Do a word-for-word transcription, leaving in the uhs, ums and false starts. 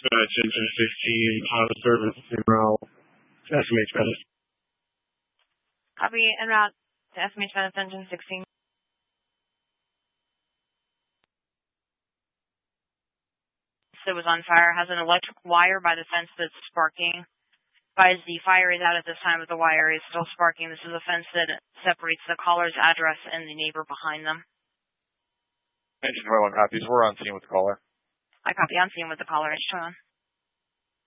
Dispatch Engine sixteen, auto service en route to S M H Venice. Copy, en route to S M H Venice Engine sixteen. It was on fire, has an electric wire by the fence that's sparking. Advise the fire is out at this time, but the wire is still sparking. This is a fence that separates the caller's address and the neighbor behind them. Engine twenty-one copies. We're on scene with the caller. I copy, on scene with the caller. H two one.